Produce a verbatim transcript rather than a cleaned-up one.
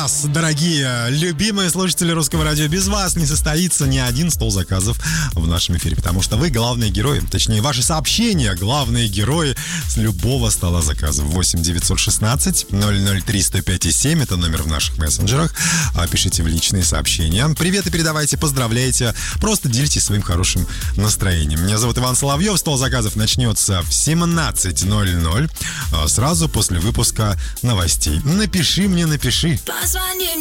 вас, дорогие, любимые слушатели Русского радио. Без вас не состоится ни один стол заказов в нашем эфире, потому что вы главные герои. Точнее, ваши сообщения главные герои с любого стола заказов. восемь девятьсот шестнадцать ноль ноль три сто пять семь. Это номер в наших мессенджерах. Пишите в личные сообщения. Привет и передавайте, поздравляйте. Просто делитесь своим хорошим настроением. Меня зовут Иван Соловьев. Стол заказов начнется в семнадцать ноль ноль. Сразу после выпуска новостей. Напиши мне, напиши. Позвони